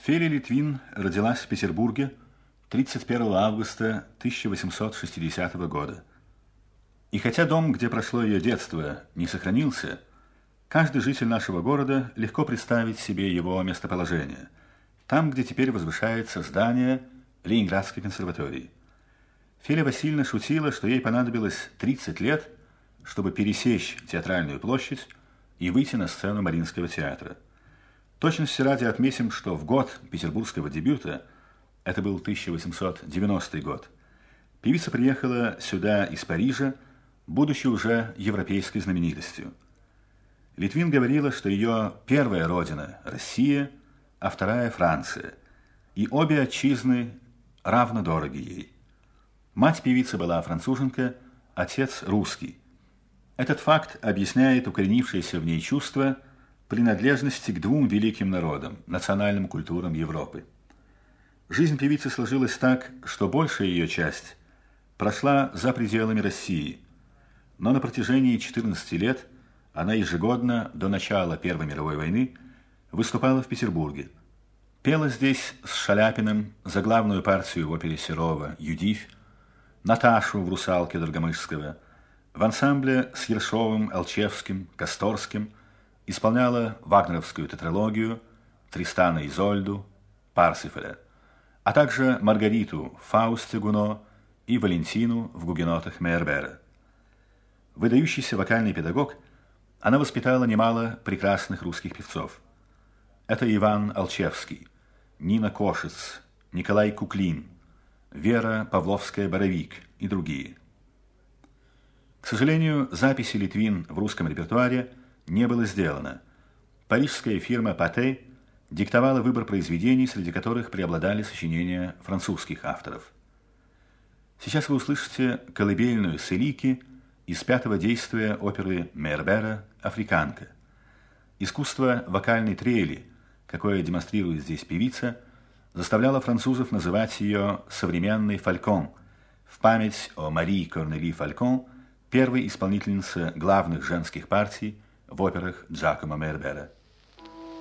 Феля Литвин родилась в Петербурге 31 августа 1860 года. И хотя дом, где прошло ее детство, не сохранился, каждый житель нашего города легко представить себе его местоположение, там, где теперь возвышается здание Ленинградской консерватории. Феля Васильевна шутила, что ей понадобилось 30 лет, чтобы пересечь Театральную площадь и выйти на сцену Мариинского театра. Точности ради отметим, что в год петербургского дебюта, это был 1890 год, певица приехала сюда из Парижа, будучи уже европейской знаменитостью. Литвин говорила, что ее первая родина – Россия, а вторая – Франция, и обе отчизны равно дороги ей. Мать певицы была француженка, отец – русский. Этот факт объясняет укоренившееся в ней чувство принадлежности к двум великим народам, национальным культурам Европы. Жизнь певицы сложилась так, что большая ее часть прошла за пределами России, но на протяжении 14 лет она ежегодно до начала Первой мировой войны выступала в Петербурге. Пела здесь с Шаляпиным заглавную партию в опере Серова «Юдивь», Наташу в «Русалке» Доргомышского, в ансамбле с Ершовым, Алчевским, Косторским исполняла вагнеровскую тетралогию, Тристана и Изольду, Парсифаля, а также Маргариту в «Фаусте» Гуно и Валентину в «Гугенотах» Мейербера. Выдающийся вокальный педагог, она воспитала немало прекрасных русских певцов. Это Иван Алчевский, Нина Кошец, Николай Куклин, Вера Павловская-Боровик и другие. К сожалению, записи Литвин в русском репертуаре не было сделано. Парижская фирма «Патэ» диктовала выбор произведений, среди которых преобладали сочинения французских авторов. Сейчас вы услышите колыбельную Селики из пятого действия оперы Мейербера «Африканка». Искусство вокальной трели, какое демонстрирует здесь певица, заставляло французов называть ее «современной Фалькон» в память о Марии Корнели Фалькон, первой исполнительнице главных женских партий в операх Джакомо Мейербера.